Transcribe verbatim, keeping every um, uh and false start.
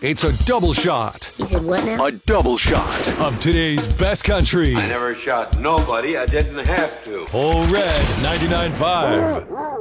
It's a double shot. He said what now? A double shot of today's best country. I never shot nobody. I didn't have to. Ole Red ninety-nine point five.